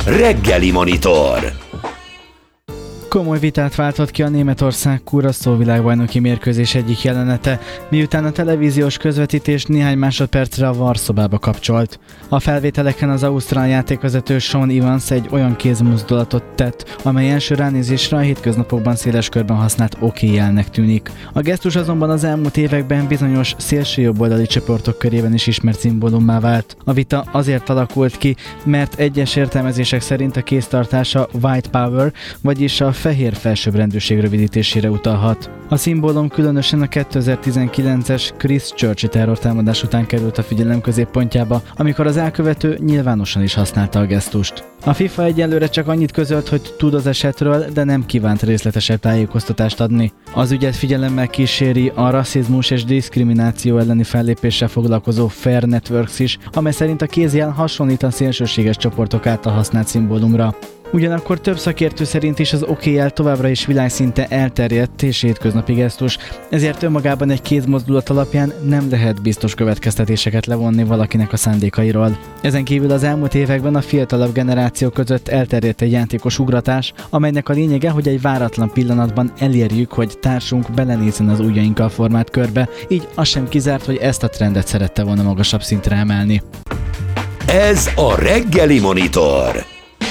Reggeli Monitor. Komoly vitát váltott ki a Németország-Curaçao világbajnoki mérkőzés egyik jelenete, miután a televíziós közvetítés néhány másodpercre a varszobába kapcsolt. A felvételeken az ausztrál játékvezető Shaun Evans egy olyan kézmozdulatot tett, amely első ránézésre a hétköznapokban széles körben használt jelnek tűnik. A gesztus azonban az elmúlt években bizonyos szélsőjobboldali csoportok körében is ismert szimbólummá vált. A vita azért alakult ki, mert egyes értelmezések szerint a kéztartása White Power, vagyis a fehér felsőbbrendűség rövidítésére utalhat. A szimbólum különösen a 2019-es Christchurchi terrortámadás után került a figyelem középpontjába, amikor az elkövető nyilvánosan is használta a gesztust. A FIFA egyelőre csak annyit közölt, hogy tud az esetről, de nem kívánt részletesebb tájékoztatást adni. Az ügyet figyelemmel kíséri a rasszizmus és diszkrimináció elleni fellépéssel foglalkozó Fair Networks is, amely szerint a kézjel hasonlít a szélsőséges csoportok által használt szimbólumra. Ugyanakkor több szakértő szerint is az jel továbbra is világszinte elterjedt és hétköznapi gesztus, ezért önmagában egy kézmozdulat alapján nem lehet biztos következtetéseket levonni valakinek a szándékairól. Ezen kívül az elmúlt években a fiatalabb generáció között elterjedt egy játékos ugratás, amelynek a lényege, hogy egy váratlan pillanatban elérjük, hogy társunk belenézzen az ujjainkkal formált körbe, így az sem kizárt, hogy ezt a trendet szerette volna magasabb szintre emelni. Ez a Reggeli Monitor.